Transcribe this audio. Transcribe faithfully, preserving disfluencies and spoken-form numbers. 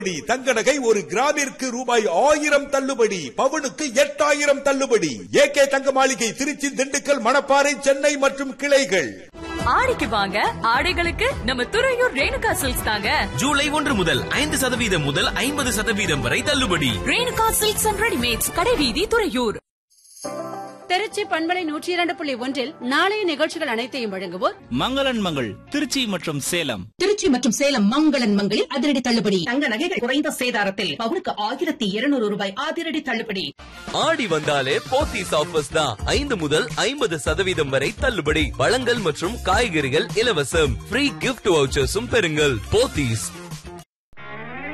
தங்க நகை ஒரு கிராமிற்கு ரூபாய் ஆயிரம் தள்ளுபடி, பவுனுக்கு எட்டாயிரம் தள்ளுபடி. ஏகே தங்க மாளிகை திருச்சி, திண்டுக்கல், மணப்பாறை, சென்னை மற்றும் கிளைகள். ஆடிக்கு வாங்க, ஆடைகளுக்கு நம்ம துறையூர் ரேணுகா சில்க்ஸ் தாங்க. ஜூலை ஒன்று முதல் ஐந்து சதவீதம் முதல் ஐம்பது சதவீதம் வரை தள்ளுபடி. ரேணுகா சில்க்ஸ் அண்ட் ரெடிமேட்ஸ், கடைவீதி, துறையூர். திருச்சி பண்பலை நூற்றி இரண்டு புள்ளி ஒன்றில் நாளைய நிகழ்ச்சிகள் அனைத்தையும் வழங்குவோர் மங்களன் மங்கள் திருச்சி மற்றும் சேலம். திருச்சி மற்றும் சேலம் மங்களன் மங்களில் அதிரடி தள்ளுபடி. தங்க நகைகள் குறைந்த சேதாரத்தில் பவுனுக்கு ஆயிரத்தி இருநூறு ரூபாய் அதிரடி தள்ளுபடி. ஆடி வந்தாலே போத்தீஸ் ஆஃபர்ஸ் தான். ஐந்து முதல் ஐம்பது சதவீதம் வரை தள்ளுபடி. பழங்கள் மற்றும் காய்கறிகள் இலவசம். ஃப்ரீ கிஃப்ட் வவுச்சர்ஸும் பெறுங்கள். போத்தீஸ்.